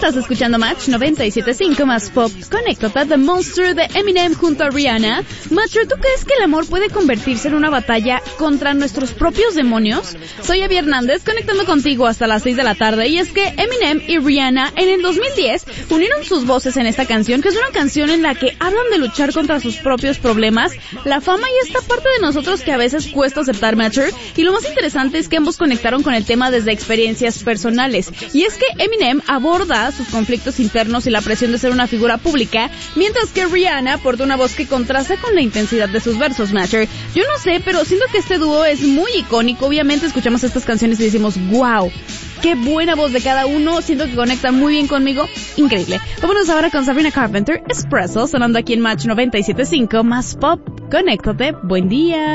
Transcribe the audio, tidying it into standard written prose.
Estás escuchando Match 97.5 más pop. Conéctate The Monster de Eminem junto a Rihanna. Matcher, ¿tú crees que el amor puede convertirse en una batalla contra nuestros propios demonios? Soy Abby Hernández, conectando contigo hasta las 6 de la tarde. Y es que Eminem y Rihanna en el 2010 unieron sus voces en esta canción, que es una canción en la que hablan de luchar contra sus propios problemas, la fama y esta parte de nosotros que a veces cuesta aceptar, Matcher. Y lo más interesante es que ambos conectaron con el tema desde experiencias personales. Y es que Eminem aborda sus conflictos internos y la presión de ser una figura pública, mientras que Rihanna aporta una voz que contrasta con la intensidad de sus versos, Matcher. Yo no sé, pero siento que este dúo es muy icónico. Obviamente escuchamos estas canciones y decimos, wow, qué buena voz de cada uno, siento que conectan muy bien conmigo, increíble. Vámonos ahora con Sabrina Carpenter, Espresso, sonando aquí en Match 97.5, más pop. Conéctate, buen día.